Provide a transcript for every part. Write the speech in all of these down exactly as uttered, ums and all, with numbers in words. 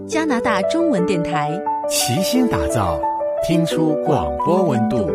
加拿大中文电台， 齐心打造，听出广播温度。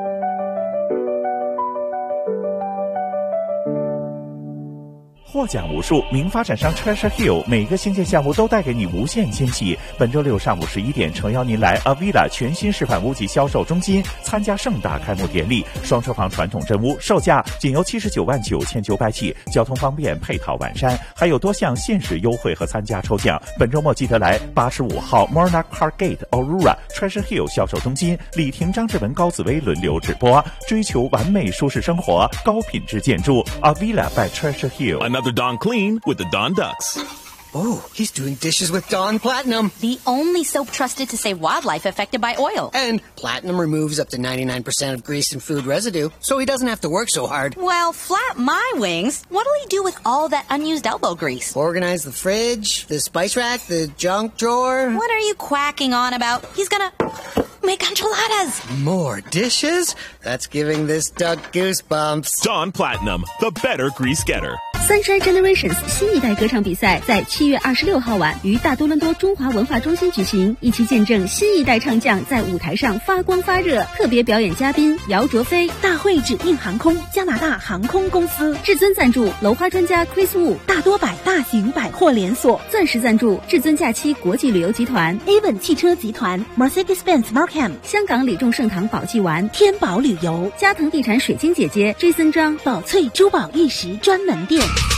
获奖无数，名发展商 Treasure Hill 每个新建项目都带给你无限惊喜。本周六上午十一点，诚邀您来 Avila 全新示范屋及销售中心参加盛大开幕典礼。双车房传统真屋售价仅由七十九万九千九百起，交通方便，配套完善，还有多项限时优惠和参加抽奖。本周末记得来八十五号 Morna Car Gate Aurora Treasure Hill 销售中心，李婷、张志文、高紫薇轮流直播，追求完美舒适生活，高品质建筑 Avila by Treasure Hill。 Another Dawn Clean with the Dawn Ducks. Oh, he's doing dishes with Dawn Platinum. The only soap trusted to save wildlife affected by oil. And Platinum removes up to ninety-nine percent of grease and food residue, so he doesn't have to work so hard. Well, flap my wings. What'll he do with all that unused elbow grease? Organize the fridge, the spice rack, the junk drawer. What are you quacking on about? He's gonna make enchiladas. More dishes? That's giving this duck goosebumps. Dawn Platinum, the better grease getter. Sunshine Generations 新一代歌唱比赛在七月二十六号晚于大多伦多中华文化中心举行，一起见证新一代唱将在舞台上发光发热。特别表演嘉宾姚卓飞，大会指定航空加拿大航空公司，至尊赞助楼花专家 Chris Wu 大多百大型百货连锁，钻石赞助至尊假期国际旅游集团 Avon 汽车集团 Mercedes-Benz Markham 香港李众盛堂宝济丸天宝旅游加藤地产水晶姐姐 Jason 张宝翠珠宝玉石专门店。